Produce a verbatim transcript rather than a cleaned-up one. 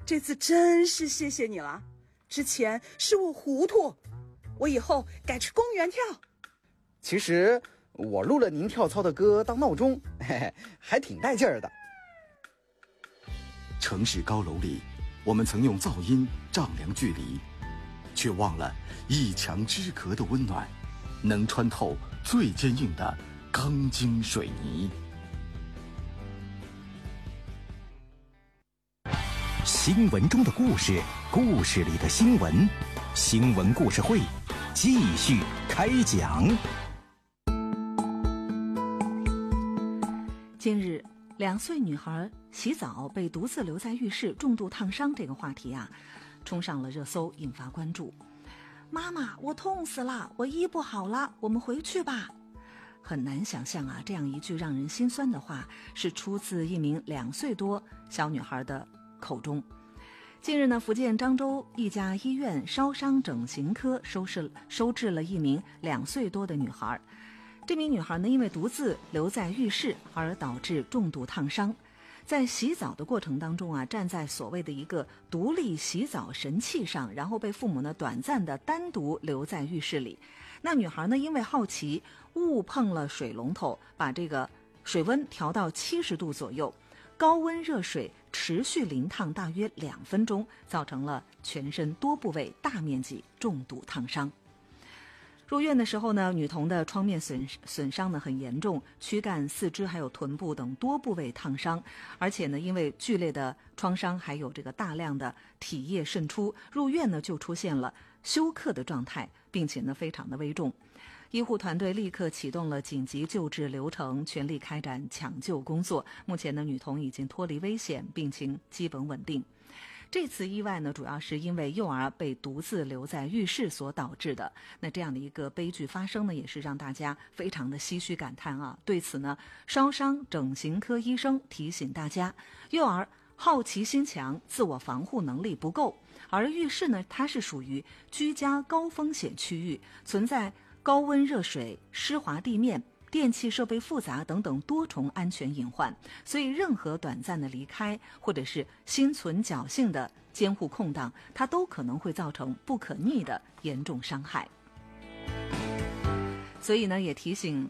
这次真是谢谢你了，之前是我糊涂，我以后改去公园跳。 其实我录了您跳操的歌当闹钟，嘿嘿，还挺带劲儿的。 城市高楼里，我们曾用噪音丈量距离，却忘了一墙之隔的温暖，能穿透最坚硬的钢筋水泥。新闻中的故事，故事里的新闻，新闻故事会继续开讲。 近日，两岁女孩洗澡被独自留在浴室重度烫伤这个话题啊，冲上了热搜，引发关注。妈妈，我痛死了，我医不好了，我们回去吧。很难想象啊，这样一句让人心酸的话是出自一名两岁多小女孩的口中。近日呢，福建漳州一家医院烧伤整形科收治收治了一名两岁多的女孩。这名女孩呢，因为独自留在浴室而导致重度烫伤。在洗澡的过程当中啊，站在所谓的一个独立洗澡神器上，然后被父母呢短暂的单独留在浴室里。那女孩呢，因为好奇误碰了水龙头，把这个水温调到七十度左右，高温热水持续淋烫大约两分钟，造成了全身多部位大面积重度烫伤。入院的时候呢，女童的创面损损伤呢很严重，躯干、四肢还有臀部等多部位烫伤，而且呢，因为剧烈的创伤还有这个大量的体液渗出，入院呢就出现了休克的状态，并且呢非常的危重。医护团队立刻启动了紧急救治流程，全力开展抢救工作。目前呢，女童已经脱离危险，病情基本稳定。这次意外呢，主要是因为幼儿被独自留在浴室所导致的。那这样的一个悲剧发生呢，也是让大家非常的唏嘘感叹啊。对此呢，烧伤整形科医生提醒大家，幼儿好奇心强，自我防护能力不够，而浴室呢，它是属于居家高风险区域，存在高温热水、湿滑地面、电器设备复杂等等多重安全隐患，所以任何短暂的离开或者是心存侥幸的监护空档，它都可能会造成不可逆的严重伤害。所以呢，也提醒